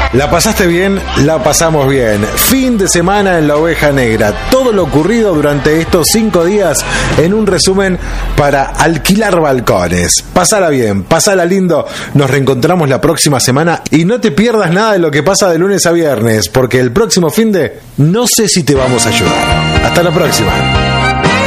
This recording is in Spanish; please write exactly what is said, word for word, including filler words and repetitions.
¿La pasaste bien? La pasamos bien. Fin de semana en la Oveja Negra. Todo lo ocurrido durante estos cinco días en un resumen para alquilar balcones. Pasala bien, pasala lindo. Nos reencontramos la próxima semana y no te pierdas nada de lo que pasa de lunes a viernes, porque el próximo fin de no sé si te vamos a ayudar. Hasta la próxima.